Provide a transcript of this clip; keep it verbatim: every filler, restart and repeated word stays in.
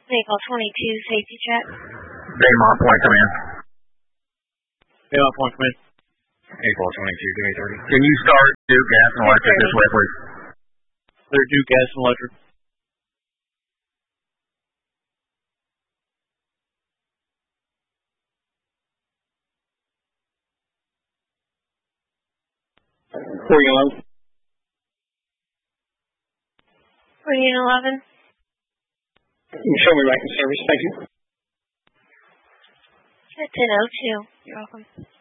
Vehicle twenty-two, safety check. Baymont Point, come in. Baymont Point, come in. April twenty-two, give me thirty. Can you start Duke Gas and Electric this way, please? Clear Duke Gas and Electric. Four eleven. Four eleven. Show me right in service, thank you. At ten oh two. You're welcome.